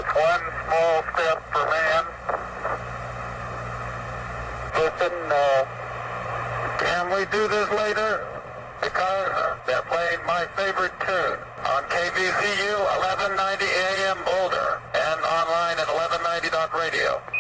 One small step for man. Listen, can we do this later? Because they're playing my favorite tune on KVCU 1190 AM Boulder and online at 1190.radio.